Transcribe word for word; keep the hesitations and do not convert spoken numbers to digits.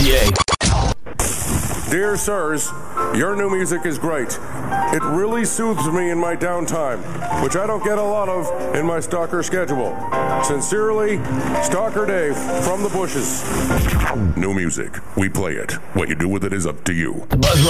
P A. Dear sirs, your new music is great. It really soothes me in my downtime, which I don't get a lot of in my stalker schedule. Sincerely, Stalker Dave from the bushes. New music. We play it. What you do with it is up to you. The Buzz